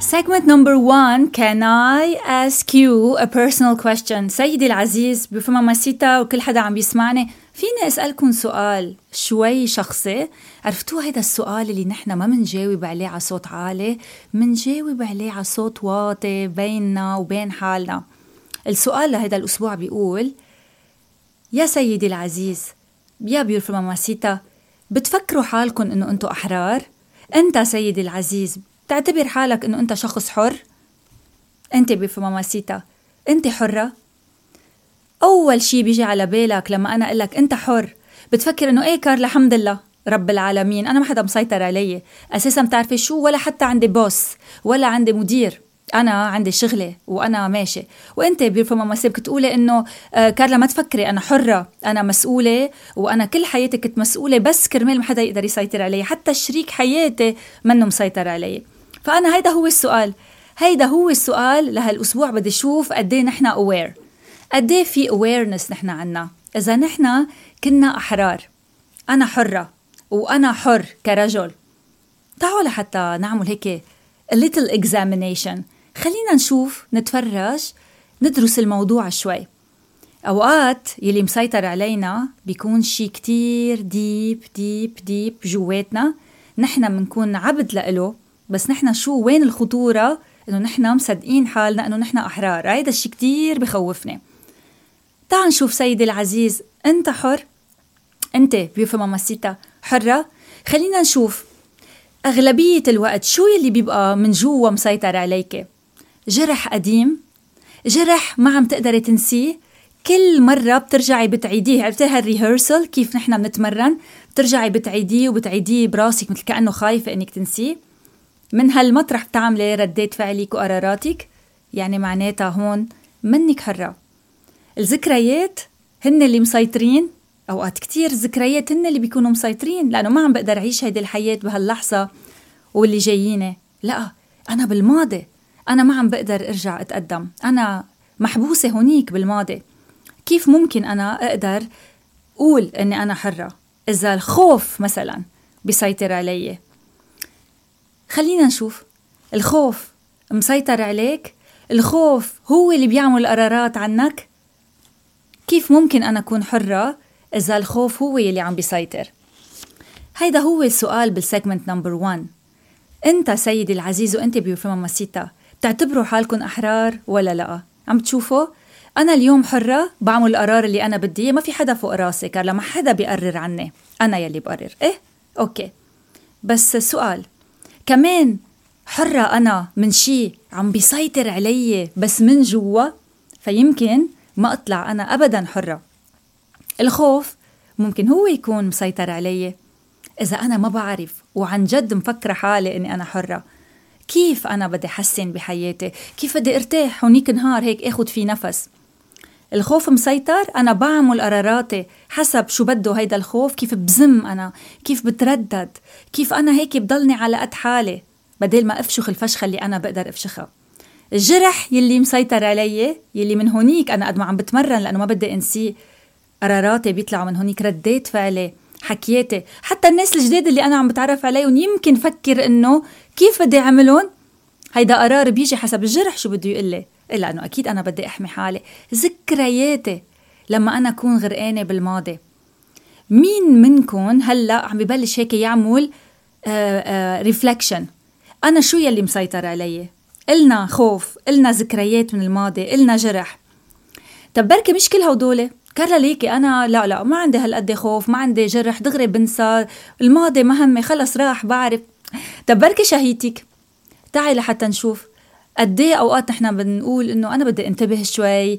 Segment number 1. Can I ask you a personal question? سيدي العزيز بفما مسيتا وكل حدا عم بيسمعني، فيني أسألكم سؤال شوي شخصي؟ عرفتوا هيدا السؤال اللي نحنا ما منجاوب عليه على صوت عالي، منجاوب عليه على صوت واطي بيننا وبين حالنا. السؤال لهيدا الأسبوع بيقول: يا سيدي العزيز، يا بيوفما مسيتا، بتفكروا حالكم إنه أنتوا أحرار؟ أنت سيدي العزيز تعتبر حالك إنه أنت شخص حر؟ أنت بفما مسيتا، أنت حرة؟ أول شي بيجي على بالك لما أنا أقلك أنت حر بتفكر إنه إيه كارلا، الحمد لله رب العالمين، أنا ما حدا مسيطر علي أساساً، بتعرفي شو، ولا حتى عندي بوس ولا عندي مدير، أنا عندي شغلي وأنا ماشي. وأنت بفما مسيتا بتقولي إنه كارلا ما تفكري، أنا حرة، أنا مسؤولة، وأنا كل حياتي كنت مسؤولة بس كرمال ما حدا يقدر يسيطر علي، حتى الشريك حياتي منه مسيطر علي. فأنا هيدا هو السؤال لهالأسبوع. بدي شوف قديه نحنا aware، قديه في awareness نحنا عنا. إذا نحنا كنا أحرار، أنا حرة وأنا حر كرجل، تعالوا لحتى نعمل هيك a little examination. خلينا نشوف، نتفرج، ندرس الموضوع شوي. أوقات يلي مسيطر علينا بيكون شي كتير ديب جواتنا، نحنا منكون عبد لإله، بس نحنا شو وين الخطورة؟ إنه نحنا مصدقين حالنا إنه نحنا أحرار. هيدا الشي كتير بخوفني. تعال نشوف سيدي العزيز، أنت حر؟ أنت بيوفما مسيتا حرة؟ خلينا نشوف أغلبية الوقت شو يلي بيبقى من جوا مسيطر عليك. جرح قديم، جرح ما عم تقدري تنسيه، كل مرة بترجعي بتعيديه. عرفتي هالريهرسل كيف نحنا بنتمرن؟ بترجعي بتعيديه براسك مثل كأنه خايفة إنك تنسيه. من هالمطرح بتعملي ردات فعلك وقراراتك، يعني معناتها هون منك حرة. الذكريات هن اللي مسيطرين، أوقات كتير الذكريات هن اللي بيكونوا مسيطرين، لأنه ما عم بقدر أعيش هيدي الحياة بهاللحظة واللي جاييني، لا أنا بالماضي، أنا ما عم بقدر أرجع أتقدم، أنا محبوسة هونيك بالماضي. كيف ممكن أنا أقدر أقول أني أنا حرة إذا الخوف مثلا بيسيطر علي؟ خلينا نشوف، الخوف مسيطر عليك؟ الخوف هو اللي بيعمل قرارات عنك؟ كيف ممكن أنا أكون حرة إذا الخوف هو اللي عم بيسيطر؟ هيدا هو السؤال بالسيجمنت نمبر 1. أنت سيدي العزيز وأنت بيوفما مسيتا، تعتبروا حالكم أحرار ولا لا؟ عم تشوفوا أنا اليوم حرة، بعمل القرار اللي أنا بدي، ما في حدا فوق راسي كارلا، ما حدا بيقرر عني، أنا يلي بقرر. إيه أوكي، بس السؤال كمان، حرة أنا من شي عم بيسيطر علي بس من جوا؟ فيمكن ما أطلع أنا أبداً حرة. الخوف ممكن هو يكون مسيطر علي إذا أنا ما بعرف وعن جد مفكرة حالي إني أنا حرة. كيف أنا بدي حسن بحياتي؟ كيف بدي ارتاح هونيك نهار هيك اخد فيه نفس؟ الخوف مسيطر، أنا بعمل قراراتي حسب شو بده هيدا الخوف، كيف بزم أنا، كيف بتردد، كيف أنا هيك بضلني على قد حالي بدل ما أفشخ الفشخة اللي أنا بقدر أفشخها. الجرح يلي مسيطر علي، يلي من هونيك أنا قد ما عم بتمرن لأنه ما بدي أنسيه، قراراتي بيطلعوا من هونيك، رديت فعلي، حكياتي، حتى الناس الجديد اللي أنا عم بتعرف عليهم يمكن فكر إنه كيف بدي أعملون، هيدا قرار بيجي حسب الجرح شو بده يقلي، إلا أنه أكيد أنا بدي أحمي حالي. ذكرياتي لما أنا أكون غرقانة بالماضي. مين منكم هلأ عم ببلش هيك يعمل ريفلكشن؟ أنا شو يلي مسيطر علي؟ إلنا خوف، إلنا ذكريات من الماضي، إلنا جرح. طب بركي مش كل هودولة كارلا ليكي أنا لا ما عندي هالقد خوف، ما عندي جرح، دغري بنسى الماضي، مهمة خلص راح بعرف. طب بركي شهيتك، تعي لحتى نشوف قديه أوقات نحنا بنقول إنه أنا بدي انتبه شوي،